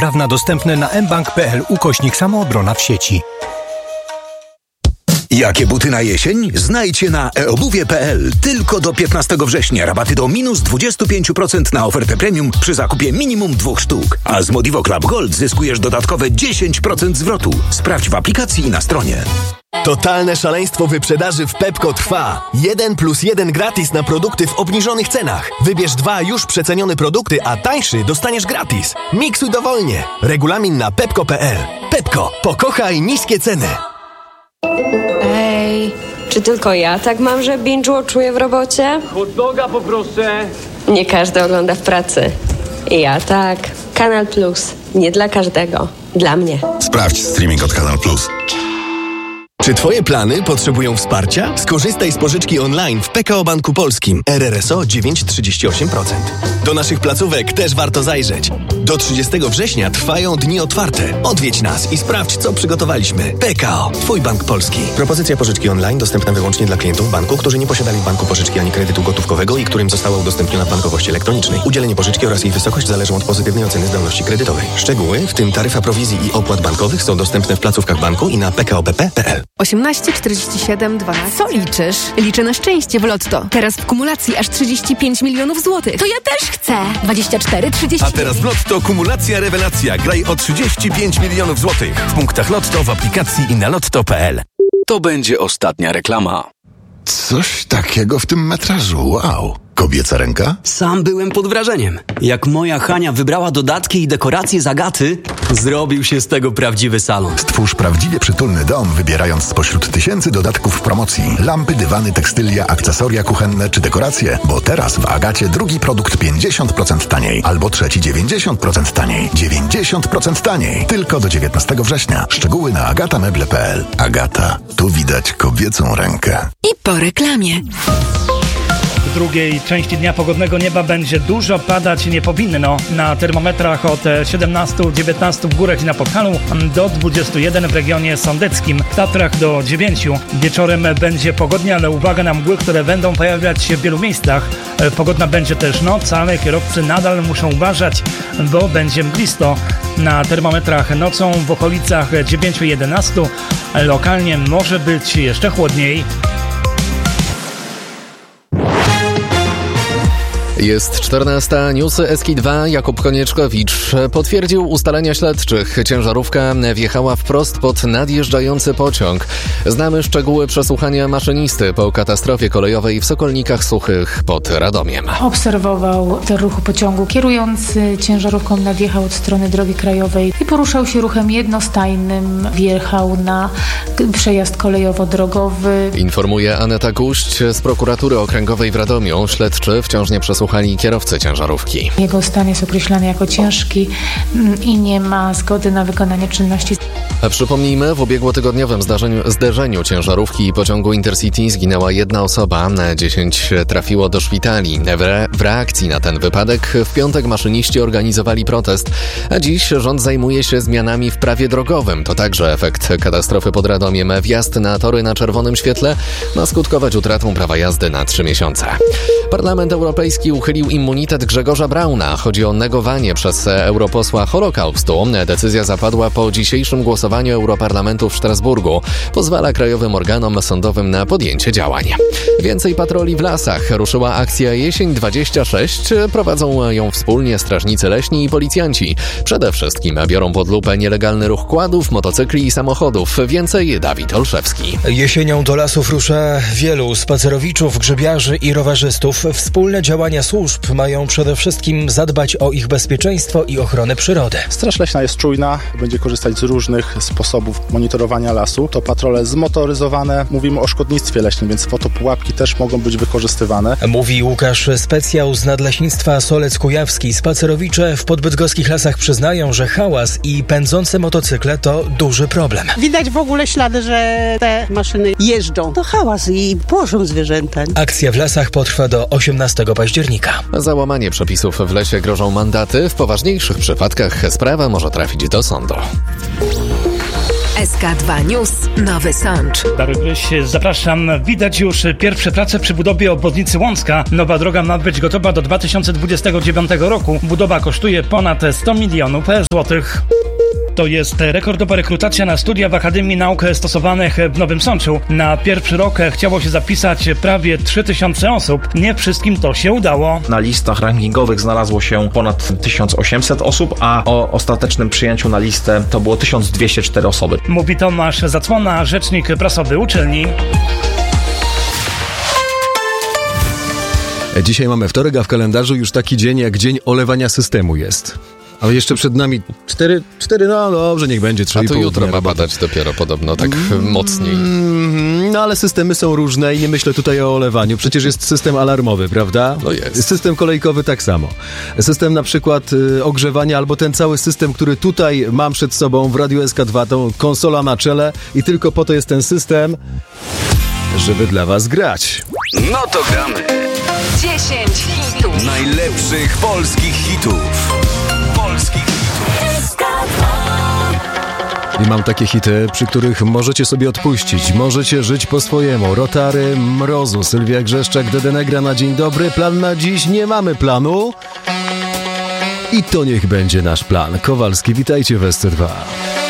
niedawna dostępne na mbank.pl/samoobrona w sieci. Jakie buty na jesień? Znajdźcie na eobuwie.pl. Tylko do 15 września rabaty do minus 25% na ofertę premium przy zakupie minimum 2 sztuk. A z Modivo Club Gold zyskujesz dodatkowe 10% zwrotu. Sprawdź w aplikacji i na stronie. Totalne szaleństwo wyprzedaży w Pepco trwa. 1+1 gratis na produkty w obniżonych cenach. Wybierz 2 już przecenione produkty, a tańszy dostaniesz gratis. Miksuj dowolnie. Regulamin na pepco.pl. Pepco. Pokochaj niskie ceny. Ej, czy tylko ja tak mam, że binge-watchuję w robocie? Hot doga poproszę. Nie każdy ogląda w pracy. Ja tak. Kanal Plus. Nie dla każdego. Dla mnie. Sprawdź streaming od Kanal Plus. Czy Twoje plany potrzebują wsparcia? Skorzystaj z pożyczki online w PKO Banku Polskim. RRSO 9,38%. Do naszych placówek też warto zajrzeć. Do 30 września trwają dni otwarte. Odwiedź nas i sprawdź, co przygotowaliśmy. PKO. Twój Bank Polski. Propozycja pożyczki online dostępna wyłącznie dla klientów banku, którzy nie posiadali w banku pożyczki ani kredytu gotówkowego i którym została udostępniona w bankowości elektronicznej. Udzielenie pożyczki oraz jej wysokość zależą od pozytywnej oceny zdolności kredytowej. Szczegóły, w tym taryfa prowizji i opłat bankowych, są dostępne w placówkach banku i na pkobp.pl. 18 47 12. Co liczysz? Liczę na szczęście w Lotto. Teraz w kumulacji aż 35 milionów złotych. To ja też chcę. 24 30. A teraz w Lotto kumulacja rewelacja. Graj o 35 milionów złotych. W punktach Lotto, w aplikacji i na lotto.pl. To będzie ostatnia reklama. Coś takiego w tym metrażu. Wow. Kobieca ręka? Sam byłem pod wrażeniem. Jak moja Hania wybrała dodatki i dekoracje z Agaty, zrobił się z tego prawdziwy salon. Stwórz prawdziwie przytulny dom, wybierając spośród tysięcy dodatków w promocji. Lampy, dywany, tekstylia, akcesoria kuchenne czy dekoracje. Bo teraz w Agacie drugi produkt 50% taniej. Albo trzeci 90% taniej. 90% taniej. Tylko do 19 września. Szczegóły na agatameble.pl. Agata. Tu widać kobiecą rękę. I po reklamie. W drugiej części dnia pogodnego nieba będzie dużo padać, nie powinno. Na termometrach od 17-19 w górach i na Podhalu do 21 w regionie sądeckim. W Tatrach do 9. Wieczorem będzie pogodnie, ale uwaga na mgły, które będą pojawiać się w wielu miejscach. Pogodna będzie też noc, ale kierowcy nadal muszą uważać, bo będzie mglisto. Na termometrach nocą w okolicach 9-11. Lokalnie może być jeszcze chłodniej. Jest 14. Newsy SK2. Jakub Konieczkowicz potwierdził ustalenia śledczych. Ciężarówka wjechała wprost pod nadjeżdżający pociąg. Znamy szczegóły przesłuchania maszynisty po katastrofie kolejowej w Sokolnikach Suchych pod Radomiem. Obserwował tor ruchu pociągu. Kierujący ciężarówką nadjechał od strony drogi krajowej i poruszał się ruchem jednostajnym. Wjechał na przejazd kolejowo-drogowy. Informuje Aneta Guść z prokuratury okręgowej w Radomiu. Śledczy wciąż nie przesłuchali kierowcy ciężarówki. Jego stan jest określany jako ciężki i nie ma zgody na wykonanie czynności. A przypomnijmy, w ubiegłotygodniowym zderzeniu ciężarówki i pociągu Intercity zginęła 1 osoba, 10 trafiło do szpitali. W reakcji na ten wypadek w piątek maszyniści organizowali protest, a dziś rząd zajmuje się zmianami w prawie drogowym. To także efekt katastrofy pod Radomiem. Wjazd na tory na czerwonym świetle ma skutkować utratą prawa jazdy na 3 miesiące. Parlament Europejski uchylił immunitet Grzegorza Brauna. Chodzi o negowanie przez europosła Holokaustu. Decyzja zapadła po dzisiejszym głosowaniu Europarlamentu w Strasburgu. Pozwala krajowym organom sądowym na podjęcie działań. Więcej patroli w lasach. Ruszyła akcja Jesień 26. Prowadzą ją wspólnie strażnicy leśni i policjanci. Przede wszystkim biorą pod lupę nielegalny ruch kładów, motocykli i samochodów. Więcej Dawid Olszewski. Jesienią do lasów rusza wielu spacerowiczów, grzybiarzy i rowerzystów. Wspólne działania służb mają przede wszystkim zadbać o ich bezpieczeństwo i ochronę przyrody. Straż Leśna jest czujna, będzie korzystać z różnych sposobów monitorowania lasu. To patrole zmotoryzowane. Mówimy o szkodnictwie leśnym, więc fotopułapki też mogą być wykorzystywane. Mówi Łukasz Specjał z Nadleśnictwa Solec Kujawski. Spacerowicze w podbydgoskich lasach przyznają, że hałas i pędzące motocykle to duży problem. Widać w ogóle ślady, że te maszyny jeżdżą. To hałas i płoszą zwierzęta. Akcja w lasach potrwa do 18 października. Za łamanie przepisów w lesie grożą mandaty. W poważniejszych przypadkach sprawa może trafić do sądu. SK2 News, Nowy Sącz. Darek Gryś, zapraszam. Widać już pierwsze prace przy budowie obwodnicy Łącka. Nowa droga ma być gotowa do 2029 roku. Budowa kosztuje ponad 100 milionów złotych. To jest rekordowa rekrutacja na studia w Akademii Nauk Stosowanych w Nowym Sączu. Na pierwszy rok chciało się zapisać prawie 3000 osób. Nie wszystkim to się udało. Na listach rankingowych znalazło się ponad 1800 osób, a o ostatecznym przyjęciu na listę to było 1204 osoby. Mówi Tomasz Zacłona, rzecznik prasowy uczelni. Dzisiaj mamy wtorek, a w kalendarzu już taki dzień jak dzień olewania systemu jest. Ale jeszcze przed nami 4, no dobrze, niech będzie 3,5. A to jutro ma badać dopiero podobno, tak mocniej. No ale systemy są różne i nie myślę tutaj o olewaniu. Przecież jest system alarmowy, prawda? No jest. System kolejkowy tak samo. System na przykład ogrzewania albo ten cały system, który tutaj mam przed sobą w Radiu SK2, tą konsola na czele i tylko po to jest ten system, żeby dla was grać. No to gramy. 10 hitów. Najlepszych polskich hitów. I mam takie hity, przy których możecie sobie odpuścić, możecie żyć po swojemu. Rotary, Mrozu, Sylwia Grzeszczak, Dedenegra na dzień dobry. Plan na dziś, nie mamy planu. I to niech będzie nasz plan. Kowalski, witajcie w SC2.